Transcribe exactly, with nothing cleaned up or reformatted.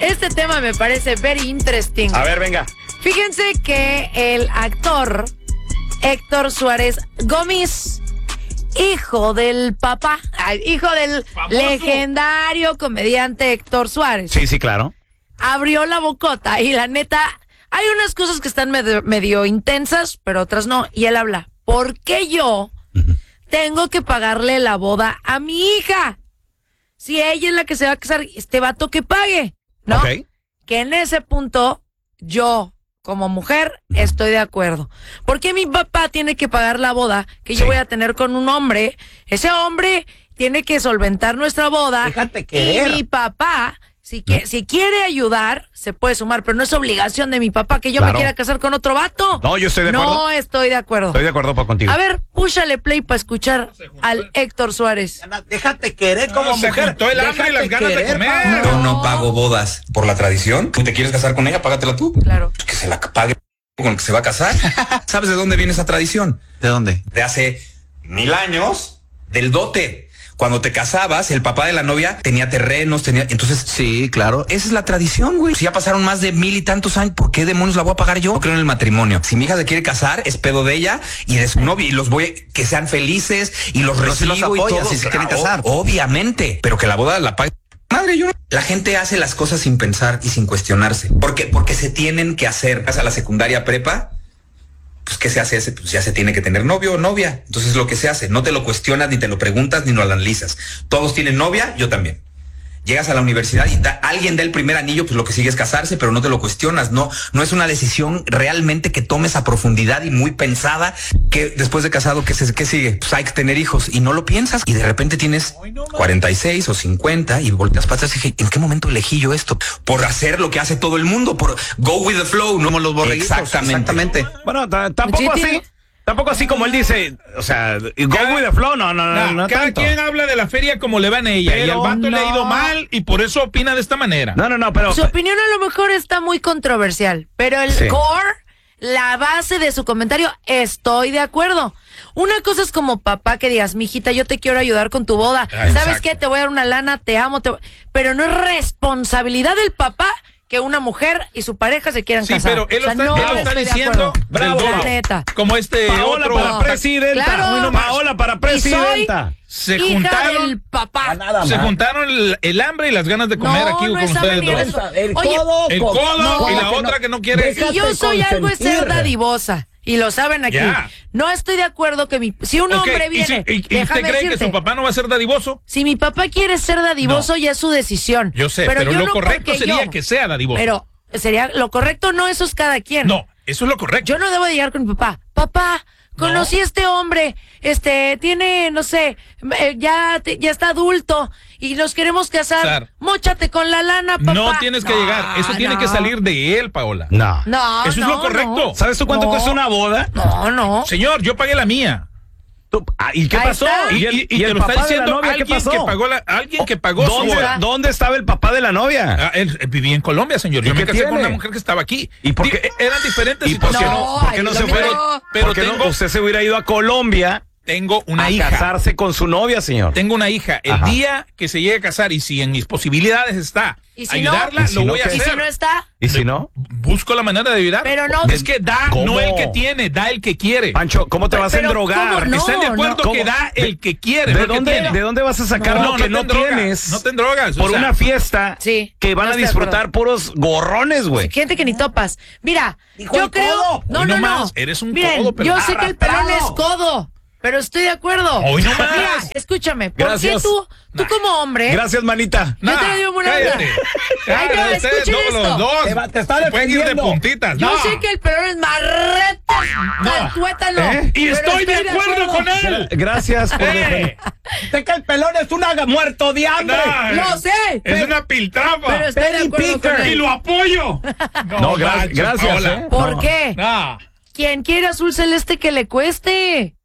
Este tema me parece very interesting. A ver, venga. Fíjense que el actor Héctor Suárez Gómez, hijo del papá, hijo del famoso legendario comediante Héctor Suárez. Sí, sí, claro. Abrió la bocota y la neta, hay unas cosas que están medio, medio intensas, pero otras no. Y él habla, ¿por qué yo uh-huh. tengo que pagarle la boda a mi hija? Si ella es la que se va a casar, este vato que pague, ¿no? Okay. Que en ese punto, yo, como mujer, estoy de acuerdo. ¿Por qué mi papá tiene que pagar la boda que sí. yo voy a tener con un hombre? Ese hombre tiene que solventar nuestra boda. Déjate querer. Y mi papá, si, que, si quiere ayudar, se puede sumar, pero no es obligación de mi papá que yo claro. me quiera casar con otro vato. No, yo estoy de acuerdo. No estoy de acuerdo. Estoy de acuerdo pa contigo. A ver, púchale play para escuchar al Héctor Suárez. Déjate querer como no, mujer. Se juntó el hambre y las ganas querer, de comer. Yo no pago bodas por la tradición. ¿Tú te quieres casar con ella? Págatela tú. Claro. Pues que se la pague con el que se va a casar. ¿Sabes de dónde viene esa tradición? ¿De dónde? De hace mil años, del dote. Cuando te casabas, el papá de la novia tenía terrenos, tenía... Entonces, sí, claro. Esa es la tradición, güey. Si ya pasaron más de mil y tantos años, ¿por qué demonios la voy a pagar yo? No creo en el matrimonio. Si mi hija se quiere casar, es pedo de ella y de su novia. Y los voy a... Que sean felices y los pero recibo si los apoyas, y todo. si se quieren casar. O, obviamente. Pero que la boda la pague... Madre, yo no. La gente hace las cosas sin pensar y sin cuestionarse. ¿Por qué? Porque se tienen que hacer. Vas a la secundaria prepa... Pues, ¿qué se hace? Pues ya se tiene que tener novio o novia. Entonces, lo que se hace, no te lo cuestionas, ni te lo preguntas, ni lo analizas. Todos tienen novia, yo también. Llegas a la universidad y da, alguien da el primer anillo, pues lo que sigue es casarse, pero no te lo cuestionas. No, no es una decisión realmente que tomes a profundidad y muy pensada, que después de casado, ¿qué, se, qué sigue? Pues hay que tener hijos y no lo piensas y de repente tienes cuarenta y seis o cincuenta y volteas para atrás y dije, ¿en qué momento elegí yo esto? Por hacer lo que hace todo el mundo, por go with the flow, no como los borreguitos. Exactamente. Exactamente. Bueno, tampoco así. Tampoco así como él dice, o sea, go cada, with the flow, no, no, no, no cada tanto. quien habla de la feria como le va a ella, pero y al vato no. le ha ido mal y por eso opina de esta manera. No, no, no, pero... Su opinión a lo mejor está muy controversial, pero el sí. core, la base de su comentario, estoy de acuerdo. Una cosa es como papá que digas, mijita, yo te quiero ayudar con tu boda. Ah, ¿sabes exacto. qué? Te voy a dar una lana, te amo, te... pero no es responsabilidad del papá que una mujer y su pareja se quieran sí, casar. Sí, pero él lo o sea, está, no él lo está diciendo. Bravo, la neta. Como este Paola otro. para presidenta. Claro. Paola para presidenta. Se juntaron, del papá. se juntaron el, el hambre y las ganas de comer no, aquí no con ustedes dos. El Oye, codo, el codo no, y la otra no, que no quiere. Si yo soy consentir. algo es ser dadivosa. Y lo saben aquí. Yeah. No estoy de acuerdo que mi... Si un okay. hombre viene... ¿Y, si, y, y usted cree decirte, que su papá no va a ser dadivoso? Si mi papá quiere ser dadivoso, no. ya es su decisión. Yo sé, pero, pero yo lo no correcto sería yo, que sea dadivoso. Pero sería... Lo correcto no, eso es cada quien. No, eso es lo correcto. Yo no debo de llegar con mi papá. Papá, conocí no. a este hombre, este, tiene, no sé, eh, ya, te, ya está adulto y nos queremos casar. Claro. Móchate con la lana, papá. No tienes que no, llegar, eso no. tiene que salir de él, Paola. No. No, Eso no, es lo correcto. No. ¿Sabes tú cuánto cuesta una boda? No, no. Señor, yo pagué la mía. Ah, ¿y qué Ahí pasó? está. Y, y, y, y te lo está diciendo novia, alguien, que pagó la, alguien que pagó ¿Dónde, su boda. ¿Dónde estaba el papá de la novia? Ah, él, él vivía en Colombia, señor. Yo me casé tiene? con una mujer que estaba aquí. ¿Y por qué? Eran diferentes ¿Y por qué no, ¿por qué no se fueron? Pero ¿Por qué tengo, no usted se hubiera ido a Colombia? Tengo una a hija. A casarse con su novia, señor. Tengo una hija. El Ajá. día que se llegue a casar y si en mis posibilidades está ¿Y si ayudarla, no? ¿Y si lo no, voy a hacer. ¿Y si no está? ¿Y si no? Busco la manera de ayudar. Pero no. Es que da, ¿Cómo? no el que tiene, da el que quiere. Pancho, ¿cómo te vas a endrogar? No, ¿Están de acuerdo no. que da el que quiere? ¿De, no dónde, que tiene? ¿De dónde vas a sacar no, lo que no, no te tienes? No te drogas. Por o sea, una fiesta sí, que van no a disfrutar puros gorrones, güey. Gente que ni topas. Mira, Dijo yo creo... codo. No, Hoy no, no no. más, eres un Miren, codo, pero yo sé que el pelón es codo. Pero estoy de acuerdo. Hoy no más. Mira, escúchame. ¿Por Gracias. qué tú, tú nah. como hombre? Gracias, manita. Yo nah, te digo una cállate. Ay, no, escuchen esto. Los dos. Te, va, te está pueden ir de puntitas. Yo no. sé que el pelón es marreta. No. Tuétalo. ¿Eh? Y estoy de acuerdo, de acuerdo con él. Gracias por eh. Sé que el pelón es un muerto de hambre. No, no sé. Es pero, una piltrafa. Pero estoy de acuerdo con él. Y lo apoyo. No, no gra gracias. Paola. ¿eh? ¿Por no. qué? No. Quien quiere azul celeste que le cueste.